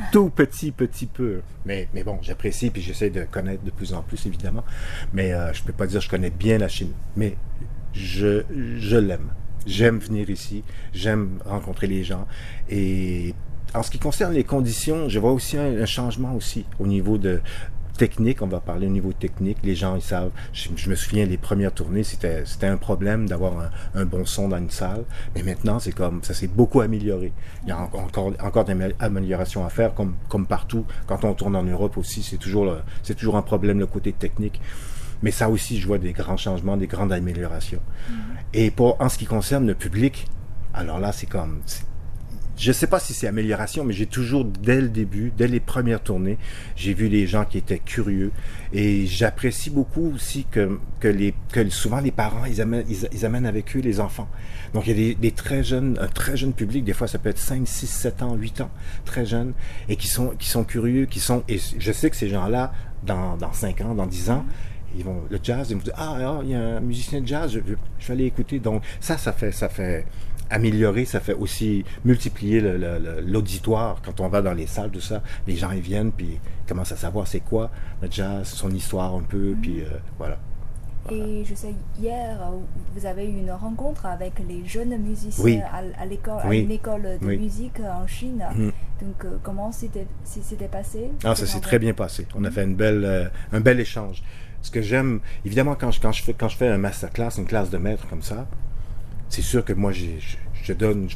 tout petit peu. Mais bon, j'apprécie puis j'essaie de connaître de plus en plus, évidemment. Mais je peux pas dire que je connais bien la Chine. Mais je, je l'aime. J'aime venir ici. J'aime rencontrer les gens. Et en ce qui concerne les conditions, je vois aussi un changement aussi au niveau de technique, on va parler au niveau technique, les gens ils savent, je me souviens des premières tournées, c'était un problème d'avoir un bon son dans une salle, mais maintenant c'est comme, ça s'est beaucoup amélioré. Il y a encore des améliorations à faire, comme partout, quand on tourne en Europe aussi, c'est toujours un problème le côté technique, mais ça aussi je vois des grands changements, des grandes améliorations. Et en ce qui concerne le public, alors là c'est comme, je ne sais pas si c'est amélioration, mais j'ai toujours, dès le début, dès les premières tournées, j'ai vu les gens qui étaient curieux. Et j'apprécie beaucoup aussi que souvent les parents, ils amènent avec eux les enfants. Donc il y a des très jeunes, un très jeune public, des fois ça peut être 5, 6, 7 ans, 8 ans, très jeunes, et qui sont curieux, et je sais que ces gens-là, dans 5 ans, dans 10 ans, ils vont, le jazz, ils vont dire, il y a un musicien de jazz, je vais aller écouter. Donc ça fait améliorer, ça fait aussi multiplier l'auditoire. Quand on va dans les salles, tout ça, les gens ils viennent, puis ils commencent à savoir c'est quoi le jazz, son histoire un peu, puis voilà. Et je sais, hier, vous avez eu une rencontre avec les jeunes musiciens Oui. à l'école, à Oui. une école de Oui. musique en Chine. Mhm. Donc, comment s'était passé? Ah, ça s'est très bien passé. On a fait un bel échange. Ce que j'aime, évidemment, quand je fais un masterclass, une classe de maître comme ça, c'est sûr que moi, je donne,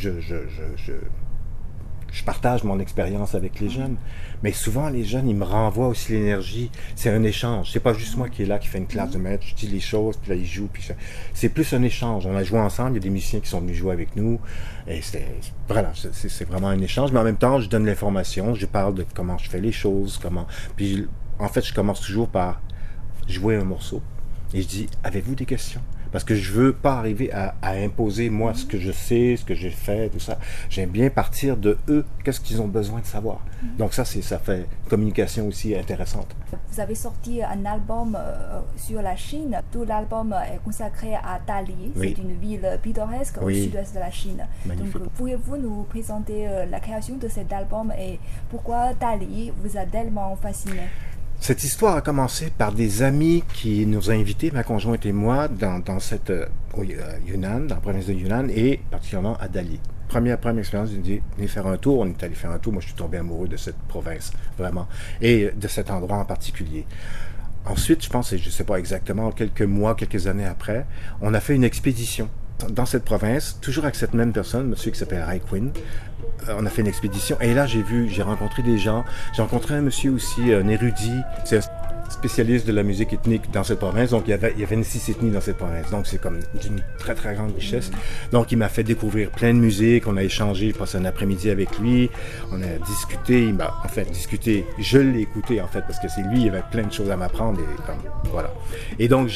je partage mon expérience avec les jeunes. Mais souvent, les jeunes, ils me renvoient aussi l'énergie. C'est un échange. C'est pas juste moi qui est là, qui fait une classe de maître. Je dis les choses, puis là, ils jouent. C'est plus un échange. On a joué ensemble. Il y a des musiciens qui sont venus jouer avec nous. Et voilà, c'est vraiment un échange. Mais en même temps, je donne l'information. Je parle de comment je fais les choses, Puis, en fait, je commence toujours par jouer un morceau. Et je dis, avez-vous des questions? Parce que je veux pas arriver à imposer, moi, ce que je sais, ce que j'ai fait, tout ça. J'aime bien partir de eux, qu'est-ce qu'ils ont besoin de savoir. Donc ça fait une communication aussi intéressante. Vous avez sorti un album sur la Chine. Tout l'album est consacré à Dali. Oui. C'est une ville pittoresque au Oui. sud-ouest de la Chine. Magnifique. Donc, pouvez-vous nous présenter la création de cet album et pourquoi Dali vous a tellement fasciné? Cette histoire a commencé par des amis qui nous ont invités, ma conjointe et moi, dans cette au Yunnan, dans la province de Yunnan, et particulièrement à Dali. Première expérience, on dit, venez faire un tour. On est allé faire un tour. Moi, je suis tombé amoureux de cette province, vraiment, et de cet endroit en particulier. Ensuite, je pense, je ne sais pas exactement, quelques mois, quelques années après, on a fait une expédition dans cette province, toujours avec cette même personne, monsieur qui s'appelle Rai Quinn. On a fait une expédition et là j'ai rencontré des gens. J'ai rencontré un monsieur aussi, un érudit. C'est un spécialiste de la musique ethnique dans cette province. Donc il y avait une 6 ethnies dans cette province. Donc c'est comme d'une très très grande richesse. Donc il m'a fait découvrir plein de musique. On a échangé, je passe un après-midi avec lui. On a discuté. Il m'a en fait discuté. Je l'ai écouté en fait parce que c'est lui. Il avait plein de choses à m'apprendre voilà. Et donc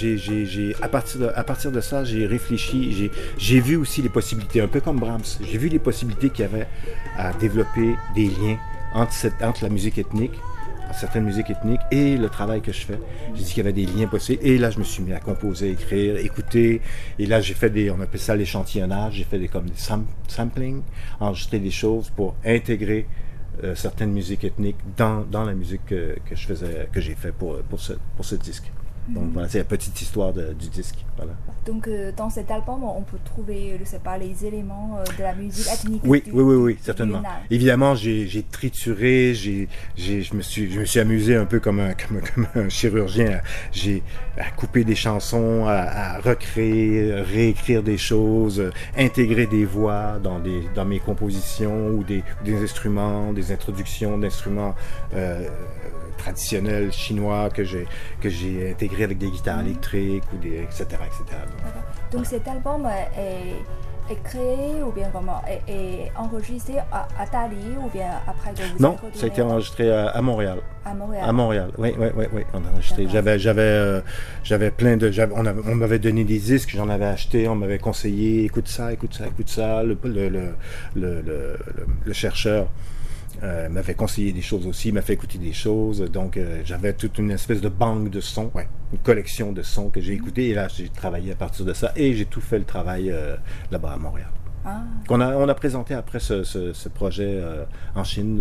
à partir de ça, j'ai réfléchi. J'ai vu aussi les possibilités, un peu comme Brahms. J'ai vu les possibilités qu'il y avait à développer des liens entre la musique ethnique, certaines musiques ethniques et le travail que je fais. J'ai dit qu'il y avait des liens possibles. Et là, je me suis mis à composer, écrire, écouter. Et là, j'ai fait on appelle ça l'échantillonnage. J'ai fait des sampling, enregistrer des choses pour intégrer certaines musiques ethniques dans la musique que j'ai fait pour ce disque. Donc voilà, c'est la petite histoire du disque. Voilà. Donc dans cet album, on peut trouver, je sais pas, les éléments de la musique ethnique. Oui, certainement. Évidemment, j'ai trituré, je me suis amusé un peu comme un chirurgien. J'ai coupé des chansons, à recréer, réécrire des choses, intégrer des voix dans mes compositions ou des instruments, des introductions d'instruments traditionnels chinois que j'ai intégré avec des guitares électriques ou etc. Donc cet album est créé ou bien comment est enregistré à Dali ou bien après que vous Non, ça a été enregistré à Montréal. À Montréal, oui, on a enregistré. J'avais plein de... on m'avait donné des disques, j'en avais acheté, on m'avait conseillé, écoute ça. Le chercheur m'avait conseillé des choses aussi, m'a fait écouter des choses. Donc, j'avais toute une espèce de banque de sons, une collection de sons que j'ai écoutés. Et là, j'ai travaillé à partir de ça. Et j'ai tout fait le travail là-bas à Montréal. On a présenté après ce projet en Chine